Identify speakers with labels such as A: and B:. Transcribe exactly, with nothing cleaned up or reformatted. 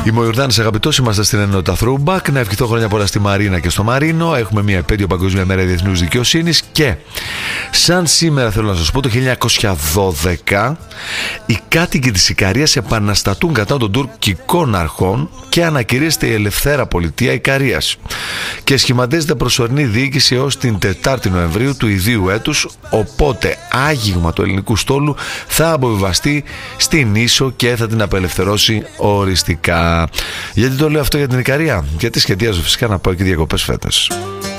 A: Είμαι ο Ιορδάνης, αγαπητός, είμαστε στην ενότητα Throwback. Να ευχηθώ χρόνια πολλά στη Μαρίνα και στο Μαρίνο. Έχουμε μια επέτειο Παγκόσμια Μέρα Διεθνούς Δικαιοσύνης. Και σαν σήμερα θέλω να σας πω, το χίλια εννιακόσια δώδεκα οι κάτοικοι της Ικαρίας επαναστατούν κατά των τουρκικών αρχών και ανακηρύσσεται η ελευθέρα πολιτεία Ικαρίας. Και σχηματίζεται προσωρινή διοίκηση έως την τετάρτη Νοεμβρίου του ιδίου έτους. Οπότε άγγιγμα του ελληνικού στόλου θα αποβιβαστεί στην Ίσο και θα την απελευθερώσει οριστικά. Γιατί το λέω αυτό για την Ικαρία? Γιατί σχεδιάζω φυσικά να πάω και διακοπές φέτος.